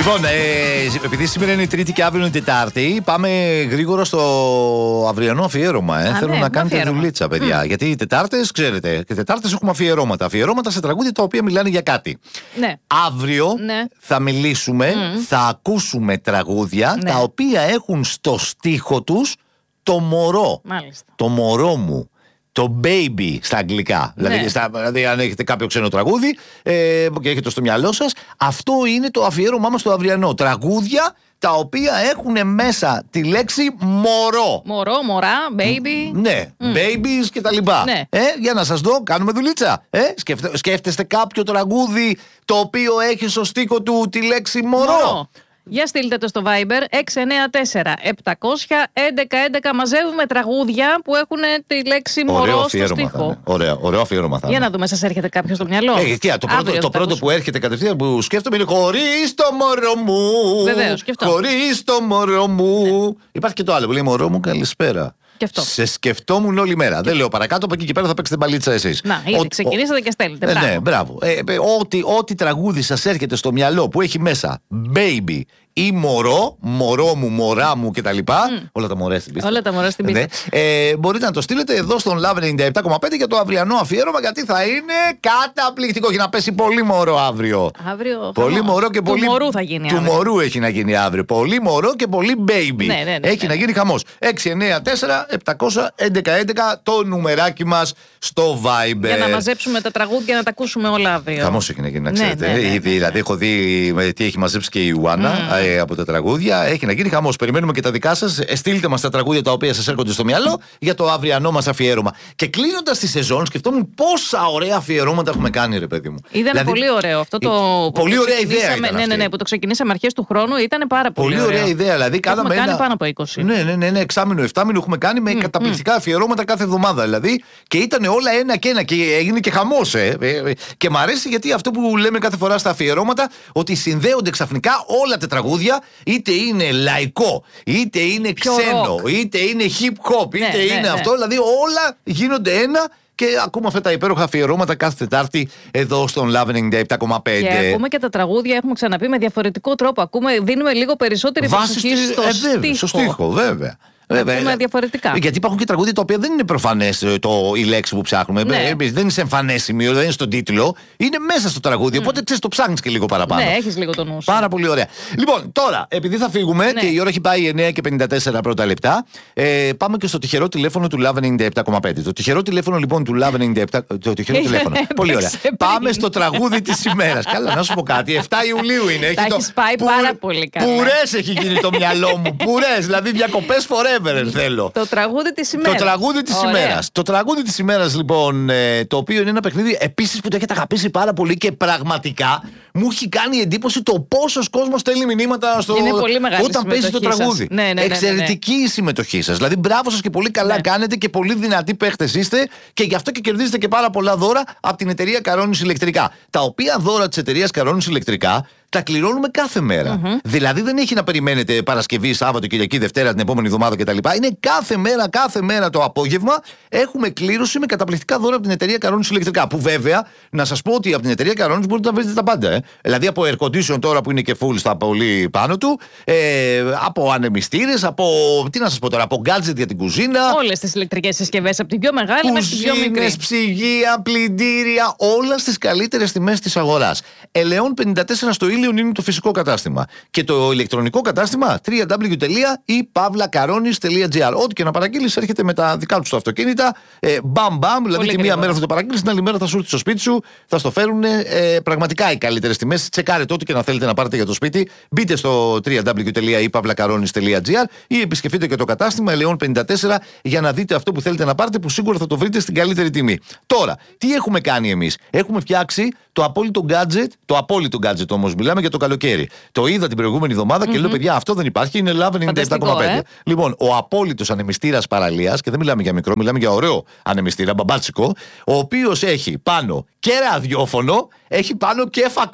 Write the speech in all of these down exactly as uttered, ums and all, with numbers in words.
Λοιπόν, ε, επειδή σήμερα είναι η Τρίτη και αύριο είναι η Τετάρτη, πάμε γρήγορα στο αυριανό αφιέρωμα. Ε. Α, Θέλω ναι, να κάνετε αφιέρωμα. δουλίτσα, παιδιά. Mm. Γιατί οι Τετάρτες, ξέρετε, οι Τετάρτες έχουμε αφιερώματα. Αφιερώματα σε τραγούδια τα οποία μιλάνε για κάτι. Ναι. Αύριο ναι. θα μιλήσουμε, mm. θα ακούσουμε τραγούδια ναι. τα οποία έχουν στο στίχο τους το μωρό. Μάλιστα. Το μωρό μου. Το baby στα αγγλικά. Ναι. Δηλαδή, στα, δηλαδή, αν έχετε κάποιο ξένο τραγούδι ε, και έχετε στο μυαλό σας, αυτό είναι το αφιέρωμά μας στο αυριανό. Τραγούδια τα οποία έχουν μέσα τη λέξη μωρό. Μωρό, μωρά, baby. Ναι, mm. babies και τα λοιπά. Ναι. Ε, για να σας δω, κάνουμε δουλίτσα. Ε, σκέφτε, σκέφτεστε κάποιο τραγούδι το οποίο έχει στο στίχο του τη λέξη μωρό. Μωρό. Για στείλτε το στο Viber έξι εννιά τέσσερα επτακόσια έντεκα έντεκα. Μαζεύουμε τραγούδια που έχουν τη λέξη μωρό στο στίχο. Ωραίο, ωραίο αφιέρωμα θα είναι. Για να δούμε, σας έρχεται κάποιο στο μυαλό. Ε, τι, το πρώτο, το πρώτο που έρχεται κατευθείαν που σκέφτομαι είναι χωρίς το μωρό μου. Βεβαίως, και αυτό. Χωρίς το μωρό μου. Ναι. Υπάρχει και το άλλο που λέει μωρό μου καλησπέρα. Σε σκεφτόμουν όλη μέρα. Και... Δεν λέω παρακάτω, από εκεί και πέρα θα παίξετε μπαλίτσα εσείς. Να, ήδη ο... ξεκινήσατε και στέλνετε. Ε, μπράβο. Ναι, μπράβο. Ε, ε, ό,τι, ό,τι τραγούδι σας έρχεται στο μυαλό που έχει μέσα baby ή μωρό, μωρό μου, μωρά μου κτλ. Mm. Όλα τα μωρέ στην πίστα. Όλα τα μωρέ στην πίστα. Ναι. Ε, μπορείτε να το στείλετε εδώ στον Love ενενήντα επτά κόμμα πέντε για το αυριανό αφιέρωμα, γιατί θα είναι καταπληκτικό. Έχει να πέσει πολύ μωρό αύριο. Αύριο. Πολύ θα... μωρό και του πολύ. Μωρού θα γίνει του αύριο. μωρού έχει να γίνει αύριο. Πολύ μωρό και πολύ baby. Ναι, ναι, ναι, έχει ναι. να γίνει χαμός. έξι εννιά τέσσερα επτακόσια έντεκα έντεκα το νουμεράκι μας στο Viber. Για να μαζέψουμε τα τραγούδια να τα ακούσουμε όλα αύριο. Χαμός έχει να γίνει, να Ναι, ξέρετε. ναι, ναι, ναι. Ήδη, δηλαδή, έχω δει τι έχει μαζέψει και η Ιουάννα mm. ε, από τα τραγούδια. Έχει να γίνει χαμός. Περιμένουμε και τα δικά σας. Στείλτε μας τα τραγούδια τα οποία σας έρχονται στο μυαλό για το αυριανό μας αφιέρωμα. Και κλείνοντας τη σεζόν, σκεφτόμουν πόσα ωραία αφιερώματα έχουμε κάνει, ρε παιδί μου. Ήταν δηλαδή, πολύ ωραίο αυτό το. Πολύ ωραία ιδέα. Ήταν ναι, ναι, ναι, που το ξεκινήσαμε αρχές του χρόνου, ήταν πάρα πολύ. Πολύ ωραίο. ωραία ιδέα. Δηλαδή, κάναμε έχουμε ένα... κάνει πάνω από είκοσι. Ναι, ναι, ναι, ναι, εξάμηνο, εφτάμηνο έχουμε κάνει με mm, καταπληκτικά mm. αφιερώματα κάθε εβδομάδα. Δηλαδή, και ήταν όλα ένα και ένα και έγινε και χαμός. Ε. Και μ' αρέσει γιατί αυτό που λέμε κάθε φορά στα αφιερώματα, ότι συνδέονται ξαφνικά όλα τα τραγούδια, είτε είναι λαϊκό, είτε είναι πιο ξένο, rock. είτε είναι hip hop, είτε ναι, είναι ναι, αυτό. ναι. Δηλαδή, όλα γίνονται ένα. Και ακούμε αυτά τα υπέροχα αφιερώματα κάθε Τετάρτη εδώ στον Love ενενήντα επτά κόμμα πέντε. Και ακούμε και τα τραγούδια, έχουμε ξαναπεί, με διαφορετικό τρόπο. Ακούμε, δίνουμε λίγο περισσότερη προσοχή στο, ε, βέβαια, στίχο. στο στίχο, βέβαια. Βέβαια, ακούμε διαφορετικά. Γιατί υπάρχουν και τραγούδια τα οποία δεν είναι προφανές το, η λέξη που ψάχνουμε. Ναι. Δεν είναι σε εμφανές σημείο, δεν είναι στον τίτλο. Είναι μέσα στο τραγούδι. Mm. Οπότε ξέρεις, το ψάχνεις και λίγο παραπάνω. Ναι, έχεις λίγο το νου σου. Πάρα πολύ ωραία. Λοιπόν, τώρα, επειδή θα φύγουμε ναι. και η ώρα έχει πάει εννιά και πενήντα τέσσερα πρώτα λεπτά, ε, πάμε και στο τυχερό τηλέφωνο του Love ενενήντα επτά κόμμα πέντε. Το τυχερό τηλέφωνο λοιπόν του Love ενενήντα επτά. Το τυχερό τηλέφωνο. Πολύ ωραία. Πάμε στο τραγούδι της ημέρας. Καλά, να σου πω κάτι. εφτά Ιουλίου είναι. Τα έχεις πάει πάρα πολύ καλά. Πουρές έχει γίνει το μυαλό μου. Πουρές, δηλαδή διακοπές forever θέλω. Το τραγούδι της ημέρας. Το τραγούδι της ημέρας. Το τραγούδι της ημέρας, λοιπόν, ε, το οποίο είναι ένα παιχνίδι επίσης που το έχετε αγαπήσει πάρα πολύ και πραγματικά μου έχει κάνει εντύπωση το πόσος κόσμος στέλνει μηνύματα στο... όταν παίζει το τραγούδι. Ναι, ναι, ναι, εξαιρετική ναι, ναι. η συμμετοχή σας. Δηλαδή, μπράβο σας και πολύ καλά ναι. κάνετε και πολύ δυνατοί παίχτες είστε και γι' αυτό και κερδίζετε και πάρα πολλά δώρα από την εταιρεία Καρώνης Ηλεκτρικά. Τα οποία δώρα της εταιρείας Καρώνης Ηλεκτρικά τα κληρώνουμε κάθε μέρα. Mm-hmm. Δηλαδή δεν έχει να περιμένετε Παρασκευή, Σάββατο, Κυριακή, Δευτέρα, την επόμενη εβδομάδα κτλ. Είναι κάθε μέρα, κάθε μέρα το απόγευμα έχουμε κλήρωση με καταπληκτικά δώρα από την εταιρεία Καρώνης Ηλεκτρικά. Που βέβαια, να σας πω ότι από την εταιρεία Καρώνης μπορείτε να βρείτε τα πάντα. Ε. Δηλαδή από air condition τώρα που είναι και full στα πολύ πάνω του, ε, από ανεμιστήρες, από. Τι να σας πω τώρα, από gadget για την κουζίνα. Όλες τις ηλεκτρικές συσκευές, από την πιο μεγάλη μέχρι την πιο μικρή. Κουζίνες, ψυγεία, πλυντήρια, όλα στις καλύτερες τιμές της αγοράς. Ελαιών πενήντα τέσσερα στο Ήλιον είναι το φυσικό κατάστημα. Και το ηλεκτρονικό κατάστημα double-u double-u double-u τελεία i pavla karonis τελεία gr. Ό,τι και να παραγγείλεις έρχεται με τα δικά του τα αυτοκίνητα. Ε, μπαμ μπαμ, δηλαδή τη μία μέρα θα το παραγγείλεις, την άλλη μέρα θα σου έρθει στο σπίτι σου, θα στο φέρουν. Ε, πραγματικά οι καλύτερες τιμές. Τσεκάρετε ό,τι και να θέλετε να πάρετε για το σπίτι. Μπείτε στο double-u double-u double-u τελεία i pavla karonis τελεία gr ή επισκεφτείτε και το κατάστημα Ελαιών πενήντα τέσσερα για να δείτε αυτό που θέλετε να πάρετε, που σίγουρα θα το βρείτε στην καλύτερη τιμή. Τώρα, τι έχουμε κάνει εμείς? Έχουμε φτιάξει το απόλυτο gadget, το απόλυτο gadget όμως, μιλάμε για το καλοκαίρι. Το είδα την προηγούμενη εβδομάδα mm-hmm. και λέω, παιδιά, αυτό δεν υπάρχει, είναι Love ενενήντα επτά κόμμα πέντε. Ε? Λοιπόν, ο απόλυτος ανεμιστήρας παραλίας, και δεν μιλάμε για μικρό, μιλάμε για ωραίο ανεμιστήρα, μπαμπάτσικο, ο οποίος έχει πάνω και ραδιόφωνο, έχει πάνω και φακό.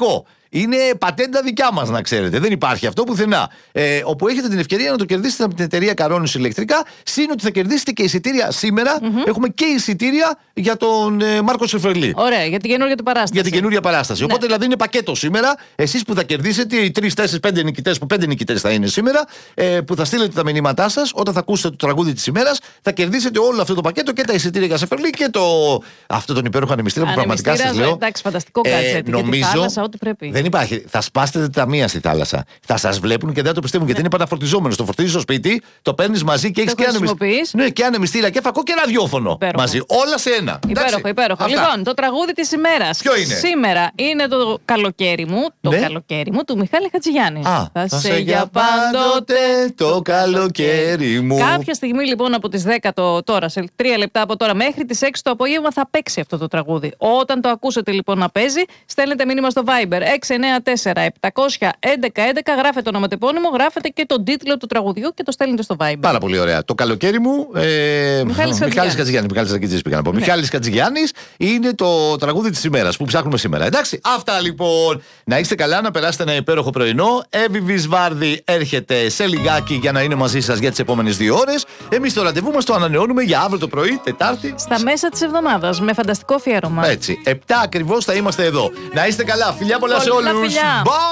Είναι πατέντα δικιά μας, να ξέρετε. Δεν υπάρχει αυτό πουθενά. Ε, όπου έχετε την ευκαιρία να το κερδίσετε από την εταιρεία Καρόνης ηλεκτρικά. Συν ότι θα κερδίσετε και εισιτήρια σήμερα. Mm-hmm. Έχουμε και εισιτήρια για τον ε, Μάρκο Σεφερλί. Ωραία, για την καινούργια του παράσταση. Για την καινούργια παράσταση. Ναι. Οπότε δηλαδή είναι πακέτο σήμερα. Εσείς που θα κερδίσετε, οι τρεις, τέσσερις, πέντε νικητές, που πέντε νικητές θα είναι σήμερα, ε, που θα στείλετε τα μηνύματά σας όταν θα ακούσετε το τραγούδι της ημέρας, θα κερδίσετε όλο αυτό το πακέτο και τα εισιτήρια για Σεφερλί και το... αυτό τον υπέροχο ανεμιστήρα που πραγματικά σας λέω. Εντάξει, φανταστικό gadget. Ε, νομίζω. Και τη θάλασσα, ό,τι πρέπει. Δεν υπάρχει. Θα σπάσετε τα μία στη θάλασσα. Θα σας βλέπουν και δεν το πιστεύουν, γιατί είναι επαναφορτιζόμενο. Το φορτίζει στο σπίτι, το παίρνεις μαζί και έχεις και ανεμιστήρα. Ναι, και ανεμιστήρα και φακό και ραδιόφωνο. Υπέροχο. Μαζί. Όλα σε ένα. Υπέροχο, υπέροχο. Λοιπόν, το τραγούδι της ημέρας. Ποιο είναι? Σήμερα είναι το καλοκαίρι μου. Το ναι. καλοκαίρι μου του Μιχάλη Χατζηγιάννη. Α, θα, θα σε για πάντοτε το καλοκαίρι μου. Κάποια στιγμή λοιπόν από τις δέκα το, τώρα, σε τρία λεπτά από τώρα μέχρι τις έξι το απόγευμα θα παίξει αυτό το τραγούδι. Όταν το ακούσετε λοιπόν να παίζει, στέλνετε μήνυμα στο Viber έξι εννιά τέσσερα επτά ένα ένα ένα ένα, γράφετε ονοματεπώνυμο, γράφετε και τον τίτλο του τραγουδιού και το στέλνετε στο Viber. Πάρα πολύ ωραία. Το καλοκαίρι μου. Ε, Μιχάλης Χατζηγιάννης. Μιχάλης Χατζηγιάννης πήγα να πω. Ναι. Μιχάλης Χατζηγιάννης είναι το τραγούδι της ημέρας που ψάχνουμε σήμερα. Εντάξει. Αυτά λοιπόν. Να είστε καλά, να περάσετε ένα υπέροχο πρωινό. Εύη Βυσβάρδη έρχεται σε λιγάκι για να είναι μαζί σας για τις επόμενες δύο ώρες. Εμείς το ραντεβού μας το ανανεώνουμε για αύριο το πρωί, Τετάρτη. Στα μέσα της εβδομάδας με φανταστικό αφιέρωμα. Έτσι. Επτά ακριβώς θα είμαστε εδώ. Να είστε καλά. Φιλιά πολλά, πολλά σε όλους.